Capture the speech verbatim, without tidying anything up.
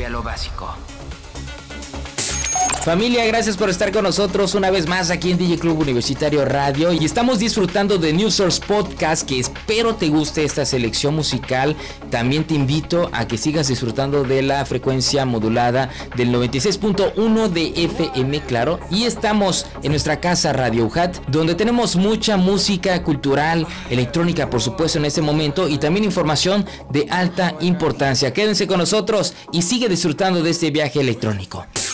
a lo básico. Familia, gracias por estar con nosotros una vez más aquí en D J Club Universitario Radio, y estamos disfrutando de New Source Podcast, que espero te guste esta selección musical. También te invito a que sigas disfrutando de la frecuencia modulada del noventa y seis punto uno de F M, claro, y estamos en nuestra casa Radio U J A T, donde tenemos mucha música cultural, electrónica por supuesto en este momento, y también información de alta importancia. Quédense con nosotros y sigue disfrutando de este viaje electrónico.